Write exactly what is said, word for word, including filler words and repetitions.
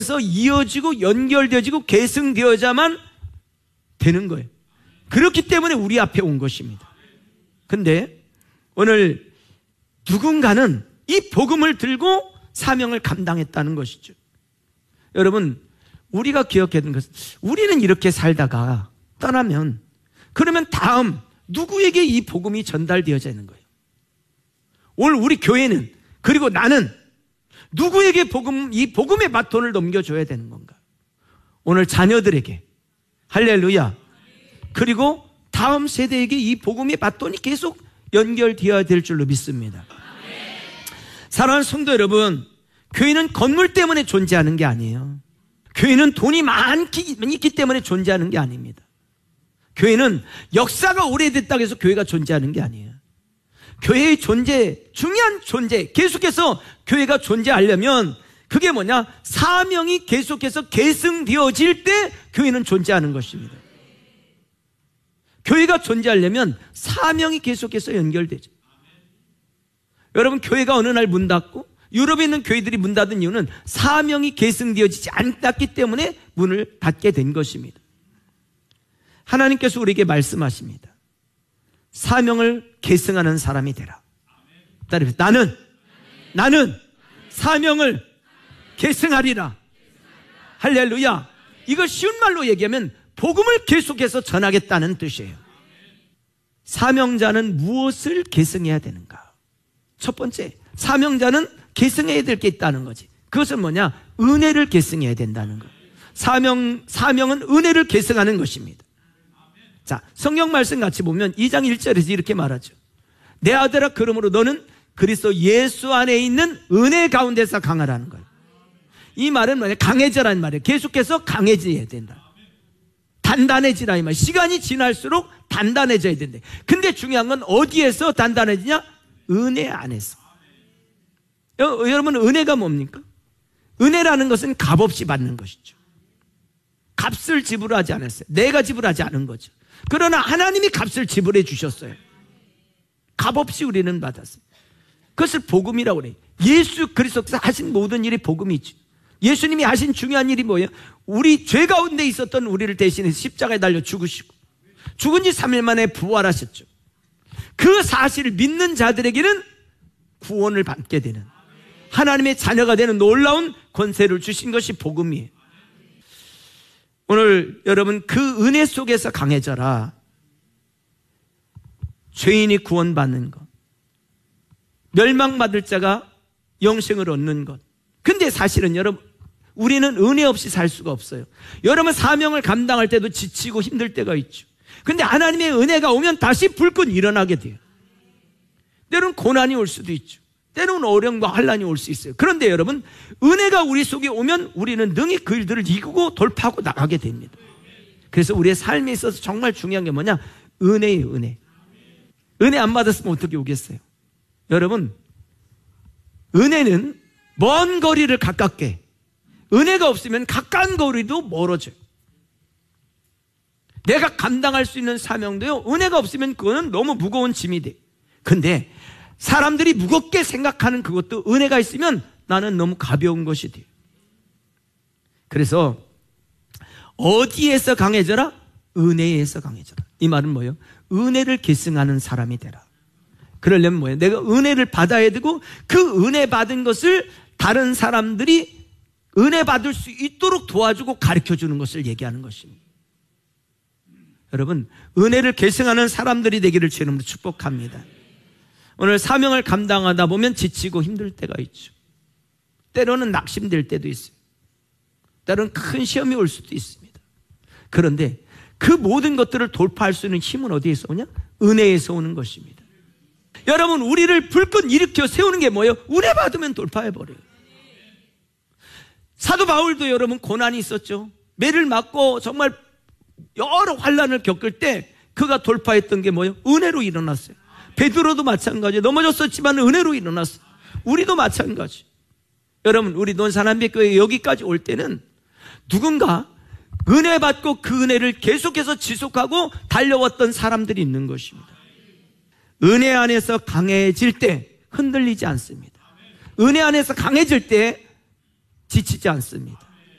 이어지고 연결되어지고 계승되어야만 되는 거예요. 그렇기 때문에 우리 앞에 온 것입니다. 근데 오늘 누군가는 이 복음을 들고 사명을 감당했다는 것이죠. 여러분, 우리가 기억해야 되는 것은 우리는 이렇게 살다가 떠나면 그러면 다음 누구에게 이 복음이 전달되어져 있는 거예요? 오늘 우리 교회는, 그리고 나는 누구에게 복음, 이 복음의 바톤을 넘겨줘야 되는 건가? 오늘 자녀들에게, 할렐루야. 그리고 다음 세대에게 이 복음의 바톤이 계속 연결되어야 될 줄로 믿습니다. 사랑하는 성도 여러분, 교회는 건물 때문에 존재하는 게 아니에요. 교회는 돈이 많기, 있기 때문에 존재하는 게 아닙니다. 교회는 역사가 오래됐다고 해서 교회가 존재하는 게 아니에요. 교회의 존재, 중요한 존재, 계속해서 교회가 존재하려면 그게 뭐냐? 사명이 계속해서 계승되어질 때 교회는 존재하는 것입니다. 교회가 존재하려면 사명이 계속해서 연결되죠. 여러분, 교회가 어느 날 문 닫고 유럽에 있는 교회들이 문 닫은 이유는 사명이 계승되어지지 않았기 때문에 문을 닫게 된 것입니다. 하나님께서 우리에게 말씀하십니다. 사명을 계승하는 사람이 되라. 따라서 나는 나는 사명을 계승하리라. 할렐루야. 이걸 쉬운 말로 얘기하면 복음을 계속해서 전하겠다는 뜻이에요. 사명자는 무엇을 계승해야 되는가? 첫 번째, 사명자는 계승해야 될 게 있다는 거지. 그것은 뭐냐? 은혜를 계승해야 된다는 거. 사명, 사명은 은혜를 계승하는 것입니다. 자, 성경 말씀 같이 보면 이 장 일 절에서 이렇게 말하죠. 내 아들아, 그러므로 너는 그리스도 예수 안에 있는 은혜 가운데서 강하라는 거예요. 이 말은 뭐냐? 강해져라는 말이에요. 계속해서 강해져야 된다. 단단해지라 이 말. 시간이 지날수록 단단해져야 된다. 근데 중요한 건 어디에서 단단해지냐? 은혜 안에서. 여, 여러분, 은혜가 뭡니까? 은혜라는 것은 값없이 받는 것이죠. 값을 지불하지 않았어요. 내가 지불하지 않은 거죠. 그러나 하나님이 값을 지불해 주셨어요. 값없이 우리는 받았어요. 그것을 복음이라고 그래요. 예수 그리스도께서 하신 모든 일이 복음이죠. 예수님이 하신 중요한 일이 뭐예요? 우리 죄 가운데 있었던 우리를 대신해서 십자가에 달려 죽으시고 죽은 지 삼 일 만에 부활하셨죠. 그 사실을 믿는 자들에게는 구원을 받게 되는, 하나님의 자녀가 되는 놀라운 권세를 주신 것이 복음이에요. 오늘 여러분, 그 은혜 속에서 강해져라. 죄인이 구원받는 것, 멸망받을 자가 영생을 얻는 것. 근데 사실은 여러분, 우리는 은혜 없이 살 수가 없어요. 여러분, 사명을 감당할 때도 지치고 힘들 때가 있죠. 근데 하나님의 은혜가 오면 다시 불끈 일어나게 돼요. 때로는 고난이 올 수도 있죠. 때로는 어려움과 환난이 올 수 있어요. 그런데 여러분, 은혜가 우리 속에 오면 우리는 능히 그 일들을 이기고 돌파하고 나가게 됩니다. 그래서 우리의 삶에 있어서 정말 중요한 게 뭐냐? 은혜예요, 은혜. 은혜 안 받았으면 어떻게 오겠어요? 여러분, 은혜는 먼 거리를 가깝게, 은혜가 없으면 가까운 거리도 멀어져요. 내가 감당할 수 있는 사명도요, 은혜가 없으면 그거는 너무 무거운 짐이 돼. 근데 사람들이 무겁게 생각하는 그것도 은혜가 있으면 나는 너무 가벼운 것이 돼요. 그래서 어디에서 강해져라? 은혜에서 강해져라. 이 말은 뭐예요? 은혜를 계승하는 사람이 되라. 그러려면 뭐예요? 내가 은혜를 받아야 되고 그 은혜 받은 것을 다른 사람들이 은혜 받을 수 있도록 도와주고 가르쳐주는 것을 얘기하는 것입니다. 여러분, 은혜를 계승하는 사람들이 되기를 주의 이름으로 축복합니다. 오늘 사명을 감당하다 보면 지치고 힘들 때가 있죠. 때로는 낙심될 때도 있어요. 때로는 큰 시험이 올 수도 있습니다. 그런데 그 모든 것들을 돌파할 수 있는 힘은 어디에서 오냐? 은혜에서 오는 것입니다. 여러분, 우리를 불끈 일으켜 세우는 게 뭐예요? 은혜 받으면 돌파해버려요. 사도 바울도 여러분 고난이 있었죠. 매를 맞고 정말 여러 환난을 겪을 때 그가 돌파했던 게 뭐예요? 은혜로 일어났어요. 베드로도 마찬가지예요. 넘어졌었지만 은혜로 일어났어요. 우리도 마찬가지. 여러분, 우리 논산한백교회 여기까지 올 때는 누군가 은혜 받고 그 은혜를 계속해서 지속하고 달려왔던 사람들이 있는 것입니다. 은혜 안에서 강해질 때 흔들리지 않습니다. 은혜 안에서 강해질 때 지치지 않습니다.